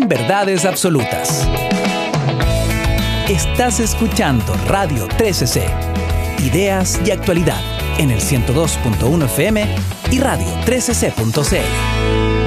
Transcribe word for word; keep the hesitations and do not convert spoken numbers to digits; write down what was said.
verdades absolutas. Estás escuchando Radio trece C, ideas y actualidad en el ciento dos punto uno F M y radio trece c punto c l.